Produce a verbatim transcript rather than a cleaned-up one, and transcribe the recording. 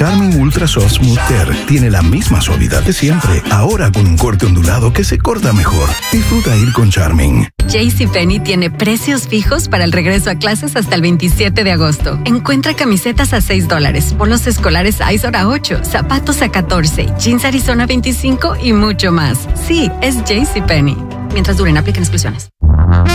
Charmin Ultra Soft Smooth Tear tiene la misma suavidad de siempre, ahora con un corte ondulado que se corta mejor. Disfruta ir con Charmin. JCPenney tiene precios fijos para el regreso a clases hasta el veintisiete de agosto. Encuentra camisetas a seis dólares, polos escolares Izor a ocho, zapatos a catorce, jeans Arizona veinticinco y mucho más. Sí, es JCPenney. Mientras duren, apliquen exclusiones.